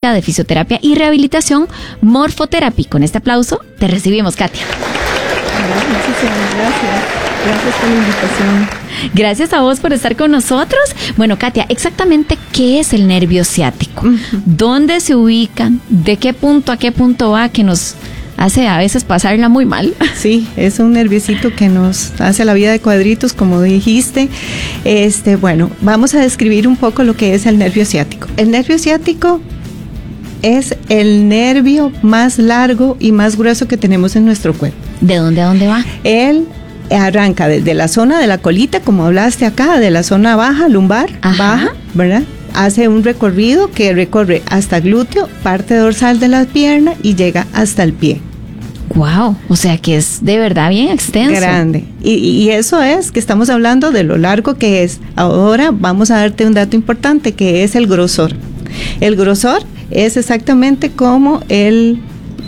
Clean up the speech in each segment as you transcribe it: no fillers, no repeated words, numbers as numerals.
Clínica de Fisioterapia y Rehabilitación, Morphoterapy. Con este aplauso te recibimos, Katia. Muchísimas gracias. Gracias por la invitación. Gracias a vos por estar con nosotros. Bueno, Katia, exactamente ¿qué es el nervio ciático? ¿Dónde se ubican? ¿De qué punto a qué punto va que nos hace a veces pasarla muy mal? Sí, es un nerviosito que nos hace la vida de cuadritos, como dijiste. Bueno, vamos a describir un poco lo que es el nervio ciático. El nervio ciático es el nervio más largo y más grueso que tenemos en nuestro cuerpo. ¿De dónde a dónde va? Él arranca desde la zona de la colita, como hablaste acá, de la zona baja, lumbar, baja, ¿verdad? Hace un recorrido que recorre hasta glúteo, parte dorsal de la pierna y llega hasta el pie. Wow, o sea que es de verdad bien extenso. Grande. Y eso es que estamos hablando de lo largo que es. Ahora vamos a darte un dato importante que es el grosor. El grosor es exactamente como el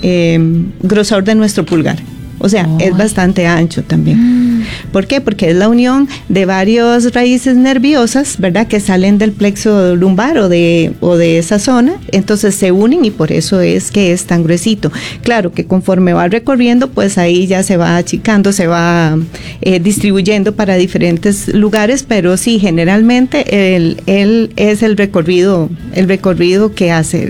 grosor de nuestro pulgar. O sea, es bastante ancho también. ¿Por qué? Porque es la unión de varias raíces nerviosas, ¿verdad? Que salen del plexo lumbar o de esa zona. Entonces se unen y por eso es que es tan gruesito. Claro que conforme va recorriendo, pues ahí ya se va achicando, se va distribuyendo para diferentes lugares, pero sí, generalmente él es el recorrido que hace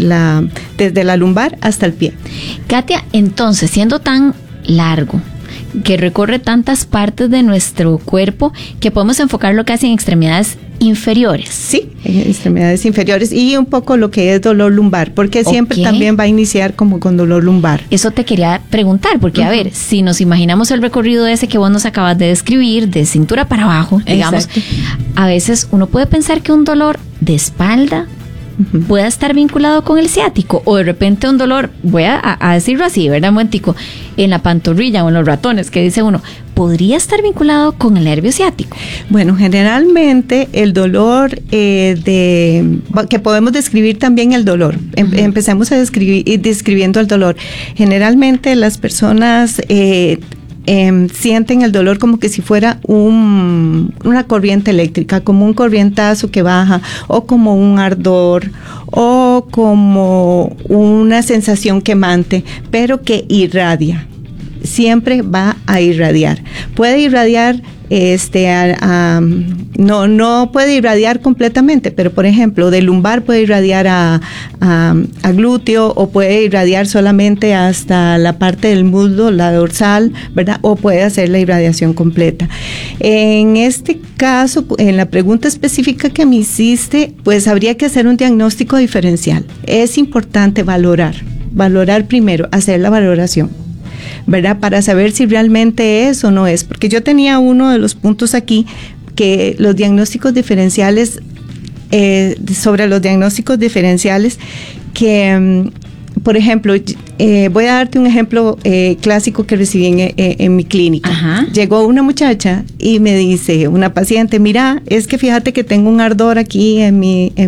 desde la lumbar hasta el pie. Katia, entonces, siendo tan largo, que recorre tantas partes de nuestro cuerpo, que podemos enfocarlo casi en extremidades inferiores. Sí, en extremidades inferiores y un poco lo que es dolor lumbar, porque siempre también va a iniciar como con dolor lumbar. Eso te quería preguntar, porque a ver, si nos imaginamos el recorrido ese que vos nos acabas de describir, de cintura para abajo, digamos, a veces uno puede pensar que un dolor de espalda pueda estar vinculado con el ciático, o de repente un dolor, voy a decirlo así, ¿verdad, momentico? En la pantorrilla o en los ratones, que dice uno, ¿podría estar vinculado con el nervio ciático? Bueno, generalmente el dolor que podemos describir también el dolor. Empecemos a describiendo el dolor. Generalmente las personas sienten el dolor como que si fuera una corriente eléctrica, como un corrientazo que baja, o como un ardor, o como una sensación quemante, pero que irradia. Siempre va a irradiar. Puede irradiar, no puede irradiar completamente, pero por ejemplo, de lumbar puede irradiar a glúteo, o puede irradiar solamente hasta la parte del muslo, la dorsal, ¿verdad? O puede hacer la irradiación completa. En este caso, en la pregunta específica que me hiciste, pues habría que hacer un diagnóstico diferencial. Es importante valorar primero, hacer la valoración, ¿verdad? Para saber si realmente es o no es. Porque yo tenía uno de los puntos aquí, que los diagnósticos diferenciales, que, por ejemplo, voy a darte un ejemplo clásico que recibí en mi clínica. Ajá. Llegó una muchacha y me dice, una paciente, mira, es que fíjate que tengo un ardor aquí en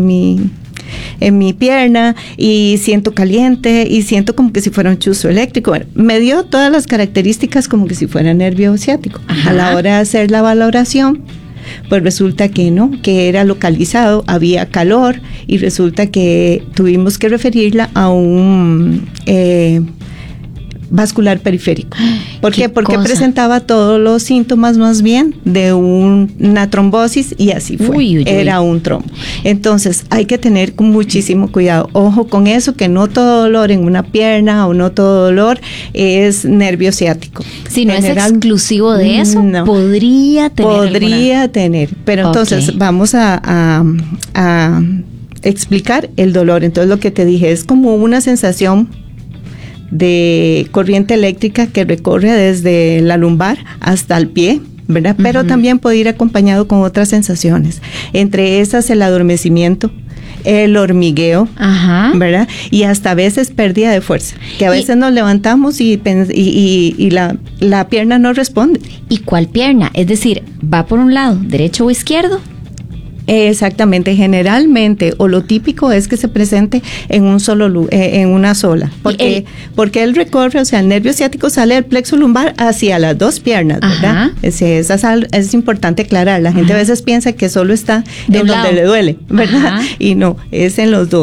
mi pierna y siento caliente y siento como que si fuera un chuzo eléctrico. Bueno, me dio todas las características como que si fuera nervio ciático. Ajá. A la hora de hacer la valoración, pues resulta que no, que era localizado, había calor y resulta que tuvimos que referirla a un vascular periférico. ¿Por qué? Porque presentaba todos los síntomas más bien de una trombosis y así fue. Era un trombo. Entonces hay que tener muchísimo cuidado. Ojo con eso, que no todo dolor en una pierna o no todo dolor es nervio ciático. Si no es exclusivo de eso, no. Podría tener. Pero entonces vamos a explicar el dolor. Entonces lo que te dije es como una sensación de corriente eléctrica que recorre desde la lumbar hasta el pie, ¿verdad? Pero también puede ir acompañado con otras sensaciones, entre esas el adormecimiento, el hormigueo, ¿verdad? Y hasta a veces pérdida de fuerza, que a veces nos levantamos y la pierna no responde. ¿Y cuál pierna? Es decir, ¿va por un lado, derecho o izquierdo? Exactamente, generalmente, o lo típico es que se presente en una sola, porque él recorre, o sea, el nervio ciático sale del plexo lumbar hacia las dos piernas, ¿verdad? Es importante aclarar, la gente a veces piensa que solo está en donde le duele, ¿verdad? Y no, es en los dos.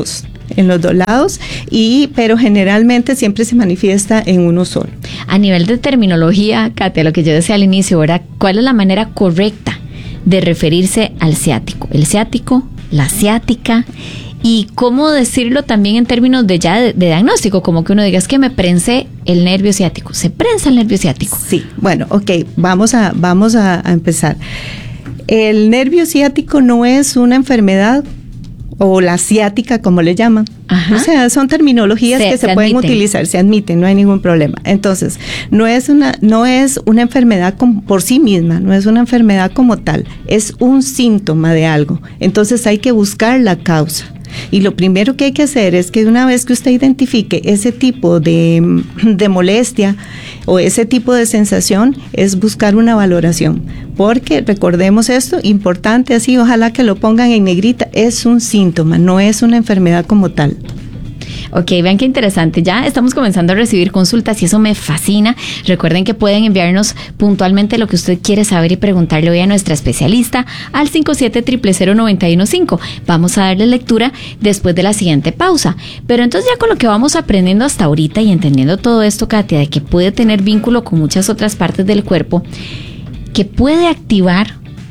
en los dos lados, pero generalmente siempre se manifiesta en uno solo. A nivel de terminología, Katia, lo que yo decía al inicio, ¿verdad? ¿Cuál es la manera correcta de referirse al ciático? El ciático, la ciática, y cómo decirlo también en términos de diagnóstico, como que uno diga, es que me prensé el nervio ciático. ¿Se prensa el nervio ciático? Sí, bueno, ok, vamos a empezar. El nervio ciático no es una enfermedad, o la ciática, como le llaman. Ajá. O sea, son terminologías que se pueden utilizar, se admiten, no hay ningún problema. Entonces, no es una enfermedad por sí misma, no es una enfermedad como tal, es un síntoma de algo. Entonces hay que buscar la causa. Y lo primero que hay que hacer es que una vez que usted identifique ese tipo de molestia o ese tipo de sensación, es buscar una valoración. Porque recordemos esto, importante así, ojalá que lo pongan en negrita, es un síntoma, no es una enfermedad como tal. Ok, vean qué interesante. Ya estamos comenzando a recibir consultas y eso me fascina. Recuerden que pueden enviarnos puntualmente lo que usted quiere saber y preguntarle hoy a nuestra especialista al 57000915. Vamos a darle lectura después de la siguiente pausa. Pero entonces ya con lo que vamos aprendiendo hasta ahorita y entendiendo todo esto, Katia, de que puede tener vínculo con muchas otras partes del cuerpo, que puede activar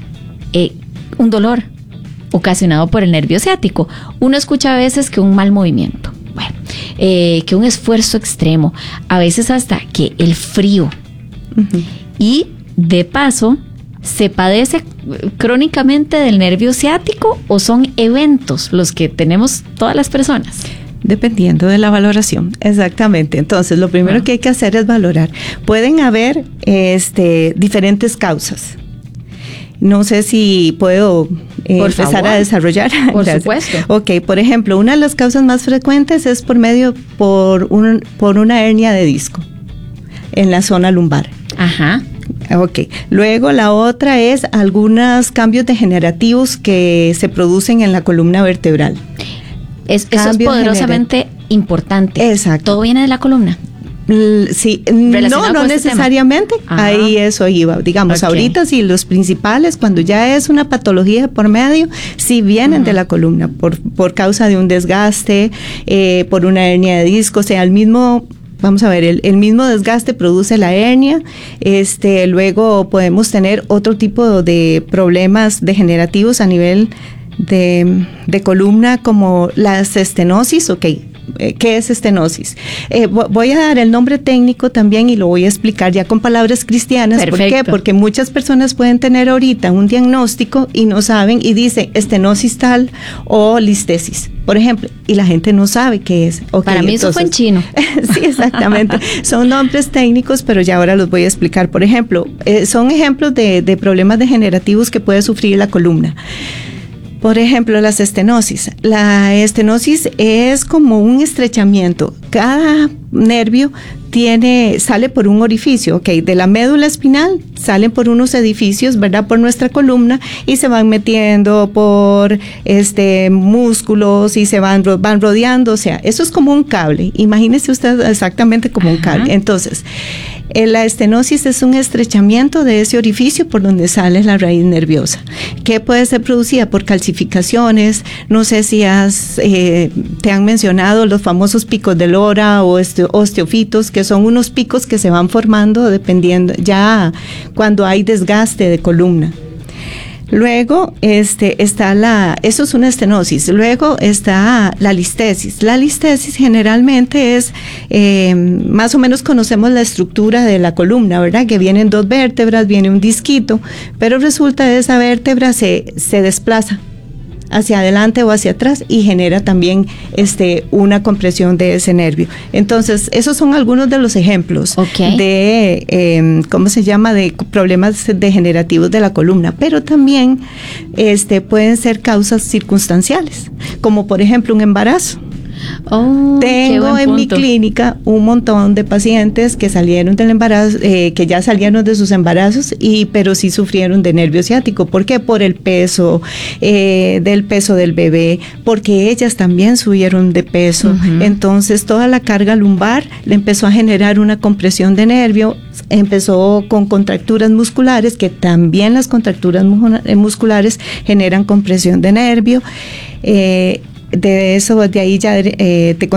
un dolor ocasionado por el nervio ciático. Uno escucha a veces que un mal movimiento. Bueno, que un esfuerzo extremo, a veces hasta que el frío. Uh-huh. Y de paso, ¿se padece crónicamente del nervio ciático o son eventos los que tenemos todas las personas? Dependiendo de la valoración, exactamente. Entonces, lo primero que hay que hacer es valorar. Pueden haber diferentes causas. No sé si puedo empezar a desarrollar. Por supuesto. Ok, por ejemplo, una de las causas más frecuentes es por una hernia de disco en la zona lumbar. Ajá. Ok, luego la otra es algunos cambios degenerativos que se producen en la columna vertebral. Eso es poderosamente importante. Exacto. ¿Todo viene de la columna? Sí, no necesariamente, ahí eso iba, digamos, ahorita sí, los principales, cuando ya es una patología por medio, sí vienen de la columna, por causa de un desgaste, por una hernia de disco, o sea, el mismo desgaste produce la hernia, luego podemos tener otro tipo de problemas degenerativos a nivel de columna, como la estenosis, ¿qué es estenosis? Voy a dar el nombre técnico también y lo voy a explicar ya con palabras cristianas. Perfecto. ¿Por qué? Porque muchas personas pueden tener ahorita un diagnóstico y no saben y dicen estenosis tal o listesis, por ejemplo, y la gente no sabe qué es. Para mí eso fue en chino. Sí, exactamente. Son nombres técnicos, pero ya ahora los voy a explicar. Por ejemplo, son ejemplos de problemas degenerativos que puede sufrir la columna. Por ejemplo, las estenosis. La estenosis es como un estrechamiento. Cada nervio sale por un orificio, de la médula espinal salen por unos edificios, ¿verdad? Por nuestra columna y se van metiendo por músculos y se van rodeando, o sea, eso es como un cable. Imagínese usted exactamente como un cable. Entonces, la estenosis es un estrechamiento de ese orificio por donde sale la raíz nerviosa, que puede ser producida por calcificaciones. No sé si te han mencionado los famosos picos de Lora o osteofitos, que son unos picos que se van formando dependiendo ya cuando hay desgaste de columna. Luego eso es una estenosis. Luego está la listesis. La listesis generalmente es, más o menos conocemos la estructura de la columna, ¿verdad? Que vienen dos vértebras, viene un disquito, pero resulta que esa vértebra se desplaza hacia adelante o hacia atrás y genera también una compresión de ese nervio. Entonces, esos son algunos de los ejemplos de, de problemas degenerativos de la columna, pero también pueden ser causas circunstanciales, como por ejemplo un embarazo. Tengo en mi clínica un montón de pacientes que salieron del embarazo, que ya salieron de sus embarazos, pero sí sufrieron de nervio ciático. ¿Por qué? Por el peso, del peso del bebé, porque ellas también subieron de peso. Uh-huh. Entonces toda la carga lumbar le empezó a generar una compresión de nervio, empezó con contracturas musculares, que también las contracturas musculares generan compresión de nervio. de eso, de ahí ya te